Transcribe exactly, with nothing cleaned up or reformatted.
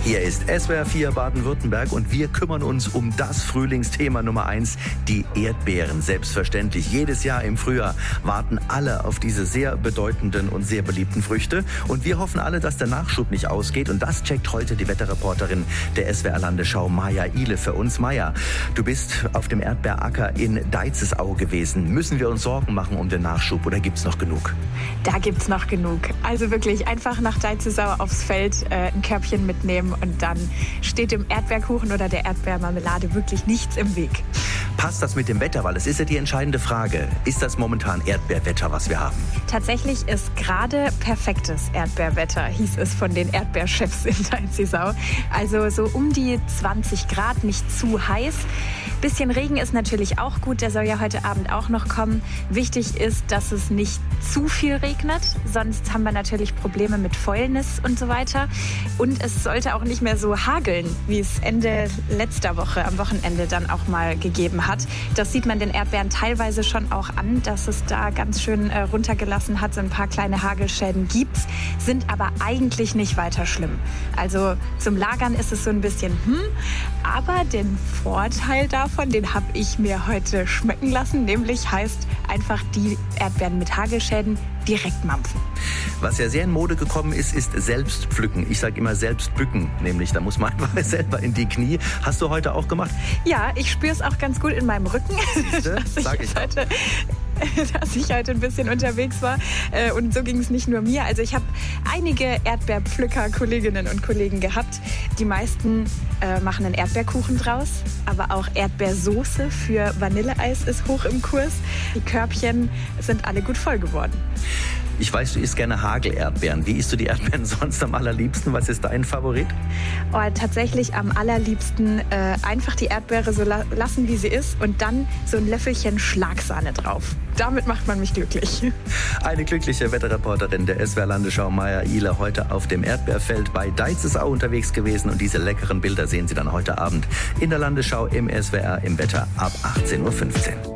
Hier ist S W R vier Baden-Württemberg und wir kümmern uns um das Frühlingsthema Nummer eins, die Erdbeeren. Selbstverständlich, jedes Jahr im Frühjahr warten alle auf diese sehr bedeutenden und sehr beliebten Früchte. Und wir hoffen alle, dass der Nachschub nicht ausgeht. Und das checkt heute die Wetterreporterin der S W R-Landesschau, Maja Ihle, für uns. Maja, du bist auf dem Erdbeeracker in Deizesau gewesen. Müssen wir uns Sorgen machen um den Nachschub oder gibt's noch genug? Da gibt's noch genug. Also wirklich einfach nach Deizesau aufs Feld äh, ein Körbchen mitnehmen und dann steht dem Erdbeerkuchen oder der Erdbeermarmelade wirklich nichts im Weg. Passt das mit dem Wetter? Weil es ist ja die entscheidende Frage. Ist das momentan Erdbeerwetter, was wir haben? Tatsächlich ist gerade perfektes Erdbeerwetter, hieß es von den Erdbeerchefs in Deizesau. Also so um die zwanzig Grad, nicht zu heiß. Bisschen Regen ist natürlich auch gut, der soll ja heute Abend auch noch kommen. Wichtig ist, dass es nicht zu viel regnet, sonst haben wir natürlich Probleme mit Fäulnis und so weiter. Und es sollte auch nicht mehr so hageln, wie es Ende letzter Woche, am Wochenende dann auch mal gegeben hat. Das sieht man den Erdbeeren teilweise schon auch an, dass es da ganz schön äh, runtergelassen hat. So ein paar kleine Hagelschäden gibt's, sind aber eigentlich nicht weiter schlimm. Also zum Lagern ist es so ein bisschen hm, aber den Vorteil davon, den habe ich mir heute schmecken lassen, nämlich heißt einfach die Erdbeeren mit Hagelschäden direkt mampfen. Was ja sehr in Mode gekommen ist, ist Selbstpflücken. Ich sage immer Selbstbücken, nämlich da muss man einfach selber in die Knie. Hast du heute auch gemacht? Ja, ich spüre es auch ganz gut in meinem Rücken, Siehste? dass, ich Sag ich heute, dass ich heute ein bisschen unterwegs war. Und so ging es nicht nur mir. Also ich habe einige Erdbeerpflücker, Kolleginnen und Kollegen gehabt. Die meisten äh, machen einen Erdbeerkuchen draus, aber auch Erdbeersoße für Vanilleeis ist hoch im Kurs. Die Körbchen sind alle gut voll geworden. Ich weiß, du isst gerne Hagelerdbeeren. Wie isst du die Erdbeeren sonst am allerliebsten? Was ist dein Favorit? Oh, tatsächlich am allerliebsten äh, einfach die Erdbeere so la- lassen, wie sie ist und dann so ein Löffelchen Schlagsahne drauf. Damit macht man mich glücklich. Eine glückliche Wetterreporterin der S W R-Landesschau, Maja Ihle, heute auf dem Erdbeerfeld bei Deizesau unterwegs gewesen. Und diese leckeren Bilder sehen Sie dann heute Abend in der Landesschau im S W R im Wetter ab achtzehn Uhr fünfzehn.